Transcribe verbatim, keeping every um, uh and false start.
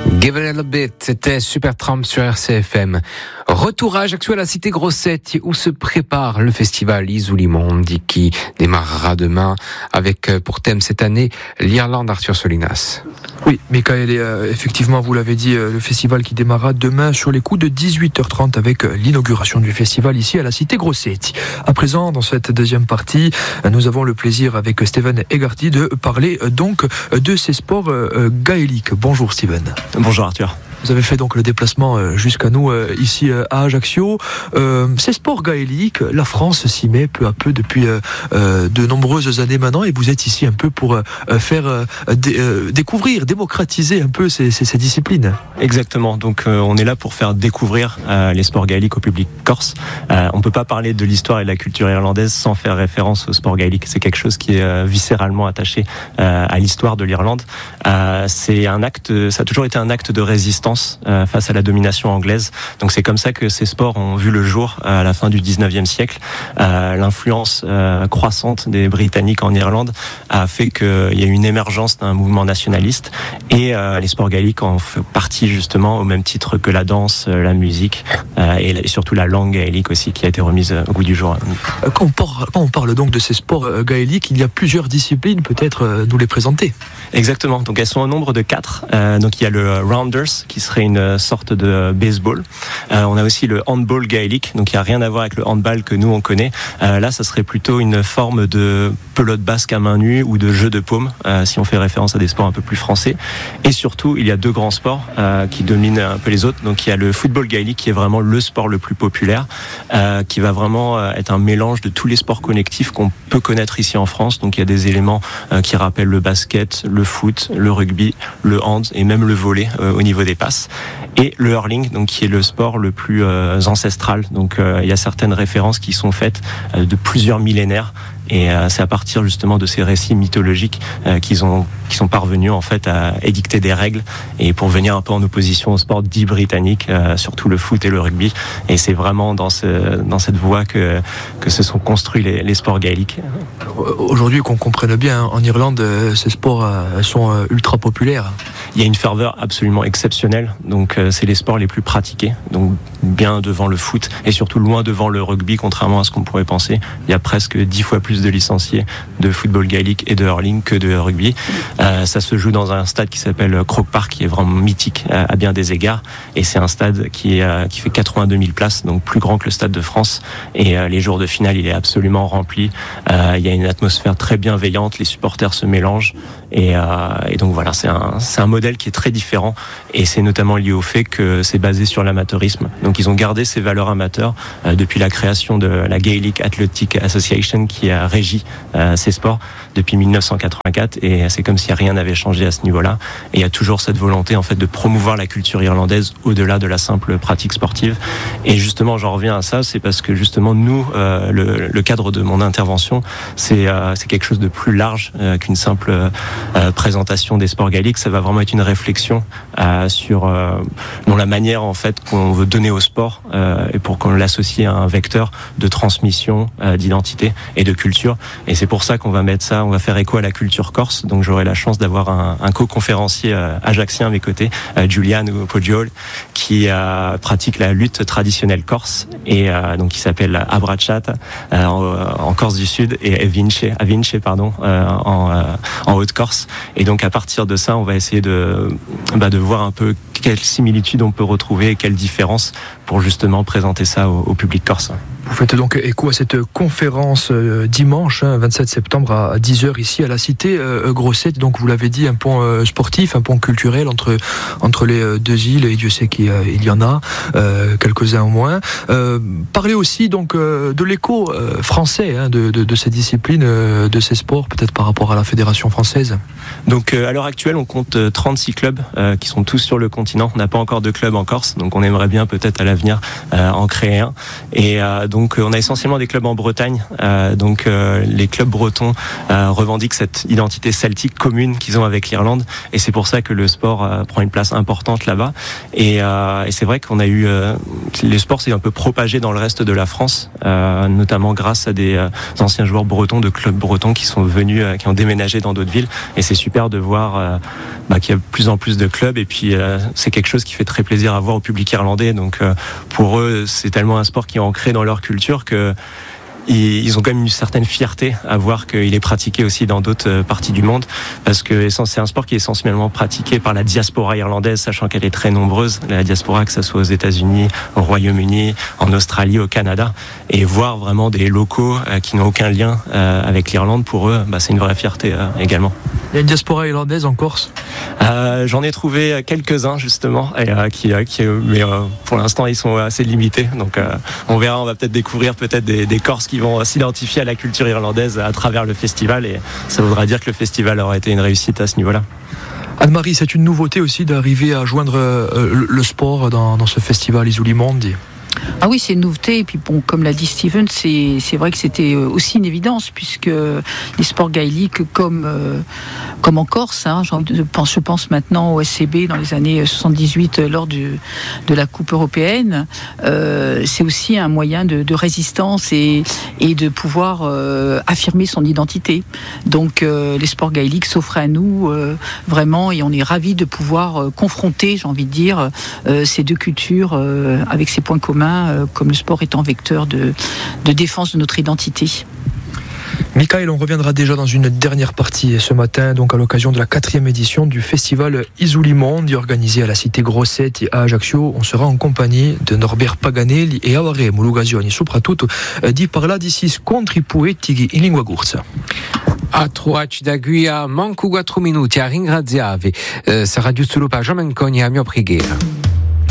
Give a little bit, c'était Supertramp sur R C F M. Retour à Ajaccio, à la cité Grossetti, où se prépare le festival Isulimondi, qui démarrera demain avec pour thème cette année l'Irlande. Arthur Solinas. Oui, Michael, et euh, effectivement, vous l'avez dit, euh, le festival qui démarrera demain sur les coups de dix-huit heures trente avec euh, l'inauguration du festival ici à la cité Grossetti. À présent, dans cette deuxième partie, euh, nous avons le plaisir avec Steven Egarty de parler euh, donc euh, de ces sports euh, gaéliques. Bonjour Steven. Bonjour Arthur. Vous avez fait donc le déplacement jusqu'à nous ici à Ajaccio. Euh, ces sports gaéliques, la France s'y met peu à peu depuis euh, de nombreuses années maintenant, et vous êtes ici un peu pour euh, faire euh, dé, euh, découvrir, démocratiser un peu ces, ces, ces disciplines. Exactement. Donc euh, on est là pour faire découvrir euh, les sports gaéliques au public corse. Euh, on peut pas parler de l'histoire et de la culture irlandaise sans faire référence aux sports gaéliques. C'est quelque chose qui est euh, viscéralement attaché euh, à l'histoire de l'Irlande. Euh, c'est un acte, ça a toujours été un acte de résistance face à la domination anglaise. Donc c'est comme ça que ces sports ont vu le jour à la fin du dix-neuvième siècle. Euh, l'influence euh, croissante des Britanniques en Irlande a fait qu'il y a eu une émergence d'un mouvement nationaliste, et euh, les sports gaéliques en font partie justement au même titre que la danse, la musique euh, et, et surtout la langue gaélique aussi, qui a été remise au goût du jour. Quand on parle, quand on parle donc de ces sports gaéliques, il y a plusieurs disciplines, peut-être nous les présenter. Exactement, donc elles sont au nombre de quatre. Euh, donc il y a le Rounders, qui serait une sorte de baseball. Euh, on a aussi le handball gaélique, donc il n'y a rien à voir avec le handball que nous on connaît. Euh, là, ça serait plutôt une forme de pelote basque à main nue ou de jeu de paume, euh, si on fait référence à des sports un peu plus français. Et surtout, il y a deux grands sports euh, qui dominent un peu les autres. Donc il y a le football gaélique, qui est vraiment le sport le plus populaire, euh, qui va vraiment euh, être un mélange de tous les sports collectifs qu'on peut connaître ici en France. Donc il y a des éléments euh, qui rappellent le basket, le foot, le rugby, le hand et même le volley euh, au niveau des passes. Et le hurling, donc qui est le sport le plus euh, ancestral. Donc euh, il y a certaines références qui sont faites euh, de plusieurs millénaires. Et euh, c'est à partir justement de ces récits mythologiques euh, qu'ils ont, qui sont parvenus en fait à édicter des règles, et pour venir un peu en opposition aux sports dits britanniques, euh, surtout le foot et le rugby. Et c'est vraiment dans ce, dans cette voie que que se sont construits les, les sports gaéliques. Aujourd'hui, qu'on comprenne bien, en Irlande, ces sports euh, sont euh, ultra populaires. Il y a une ferveur absolument exceptionnelle. Donc euh, c'est les sports les plus pratiqués, donc bien devant le foot et surtout loin devant le rugby, contrairement à ce qu'on pourrait penser. Il y a presque dix fois plus de licenciés de football gaélique et de hurling que de rugby. Euh, ça se joue dans un stade qui s'appelle Croke Park, qui est vraiment mythique à, à bien des égards, et c'est un stade qui, est, euh, qui fait quatre-vingt-deux mille places, donc plus grand que le Stade de France, et euh, les jours de finale il est absolument rempli. Euh, il y a une atmosphère très bienveillante, les supporters se mélangent, et, euh, et donc voilà, c'est un, c'est un modèle qui est très différent, et c'est notamment lié au fait que c'est basé sur l'amateurisme. Donc ils ont gardé ces valeurs amateurs euh, depuis la création de la Gaelic Athletic Association, qui a régi euh, ces sports depuis mille neuf cent quatre-vingt-quatre, et c'est comme si rien n'avait changé à ce niveau-là. Et il y a toujours cette volonté en fait de promouvoir la culture irlandaise au-delà de la simple pratique sportive. Et justement, j'en reviens à ça, c'est parce que justement nous, euh, le, le cadre de mon intervention, c'est, euh, c'est quelque chose de plus large euh, qu'une simple euh, présentation des sports gaéliques. Ça va vraiment être une réflexion euh, sur euh, non, la manière en fait qu'on veut donner au sport, euh, et pour qu'on l'associe à un vecteur de transmission, euh, d'identité et de culture. Et c'est pour ça qu'on va mettre ça, on va faire écho à la culture corse. Donc j'aurai la chance d'avoir un, un co-conférencier euh, ajaccien à mes côtés, euh, Julian Poggiol, qui euh, pratique la lutte traditionnelle corse, et euh, donc qui s'appelle Abrachat euh, en, en Corse du Sud, et Vince, Avince pardon, euh, en, euh, en Haute-Corse. Et donc à partir de ça, on va essayer de, bah, de voir un peu quelles similitudes on peut retrouver et quelles différences, pour justement présenter ça au, au public corse. Vous faites donc écho à cette conférence euh, dimanche, hein, vingt-sept septembre à dix heures ici à la cité euh, Grossetti. Donc vous l'avez dit, un pont euh, sportif, un pont culturel entre, entre les euh, deux îles, et Dieu sait qu'il euh, y en a, euh, quelques-uns au moins. Euh, parlez aussi donc euh, de l'écho euh, français, hein, de, de, de ces disciplines, euh, de ces sports, peut-être par rapport à la Fédération française. Donc euh, à l'heure actuelle, on compte trente-six clubs euh, qui sont tous sur le continent. On n'a pas encore de club en Corse, donc on aimerait bien peut-être à l'avenir euh, en créer un. Et euh, donc donc on a essentiellement des clubs en Bretagne. Euh, donc euh, les clubs bretons euh, revendiquent cette identité celtique commune qu'ils ont avec l'Irlande, et c'est pour ça que le sport euh, prend une place importante là-bas. Et, euh, et c'est vrai qu'on a eu euh, le sport s'est un peu propagé dans le reste de la France, euh, notamment grâce à des euh, anciens joueurs bretons de clubs bretons qui sont venus, euh, qui ont déménagé dans d'autres villes. Et c'est super de voir euh, bah, qu'il y a de plus en plus de clubs. Et puis euh, c'est quelque chose qui fait très plaisir à voir au public irlandais. Donc euh, pour eux, c'est tellement un sport qui est ancré dans leur culture que ils ont quand même une certaine fierté à voir qu'il est pratiqué aussi dans d'autres parties du monde, parce que c'est un sport qui est essentiellement pratiqué par la diaspora irlandaise, sachant qu'elle est très nombreuse, la diaspora, que ce soit aux États-Unis, au Royaume-Uni, en Australie, au Canada, et voir vraiment des locaux qui n'ont aucun lien avec l'Irlande, pour eux, bah, c'est une vraie fierté également. Il y a une diaspora irlandaise en Corse ? euh, J'en ai trouvé quelques-uns justement, et, euh, qui, euh, qui, mais euh, pour l'instant ils sont assez limités, donc euh, on verra, on va peut-être découvrir peut-être des, des Corses qui vont s'identifier à la culture irlandaise à travers le festival, et ça voudra dire que le festival aura été une réussite à ce niveau-là. Anne-Marie, c'est une nouveauté aussi d'arriver à joindre euh, le sport dans, dans ce festival Isulimondi. Ah oui, c'est une nouveauté. Et puis bon, comme l'a dit Steven, c'est, c'est vrai que c'était aussi une évidence, puisque les sports gaéliques, comme, euh, comme en Corse, hein, je, pense, je pense maintenant au S C B dans les années soixante-dix-huit lors du, de la Coupe européenne, euh, c'est aussi un moyen de, de résistance et, et de pouvoir euh, affirmer son identité. Donc euh, les sports gaéliques s'offrent à nous euh, vraiment, et on est ravis de pouvoir euh, confronter, j'ai envie de dire, euh, ces deux cultures euh, avec ces points communs, comme le sport étant vecteur de, de défense de notre identité. Michael, on reviendra déjà dans une dernière partie ce matin, donc à l'occasion de la quatrième édition du festival Isulimondi organisé à la cité Grossetti à Ajaccio. On sera en compagnie de Norbert Paganelli e avremo l'occasione soprattutto di parlare di sis scontri poetici in lingua corsa. A trovarci da qui a manco quattro minuti a ringraziarvi. Eh, sarà giusto lo pagiamo in cogna a mio preghiera.